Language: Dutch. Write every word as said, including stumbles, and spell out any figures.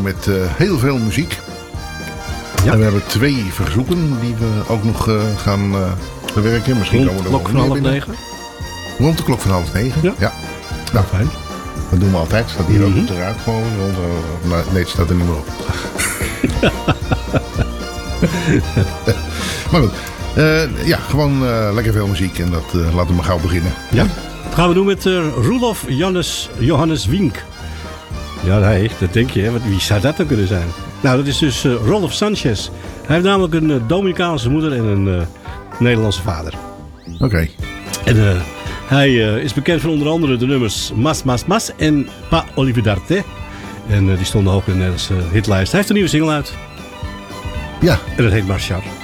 met uh, heel veel muziek. Ja. En we hebben twee verzoeken die we ook nog uh, gaan uh, bewerken. Misschien Rond de klok van half negen. Rond de klok van half negen, ja. ja. Nou, fijn. Dat doen we altijd. Staat hier mm-hmm. ook eruit gewoon. Rond, uh, nou, nee, het staat er niet meer op. Maar goed. Uh, ja, gewoon uh, lekker veel muziek. En dat uh, laten we maar gauw beginnen. Ja. Dat gaan we doen met uh, Roelof Johannes, Johannes Wink. Ja, nee, dat denk je. Hè? Wie zou dat dan kunnen zijn? Nou, dat is dus uh, Rolf Sanchez. Hij heeft namelijk een uh, Dominicaanse moeder en een uh, Nederlandse vader. Oké. Okay. En uh, hij uh, is bekend van onder andere de nummers Mas Mas Mas en Pa Olvidarte. En uh, die stonden hoog in de Nederlandse hitlijst. Hij heeft een nieuwe single uit. Ja. En dat heet Marchar.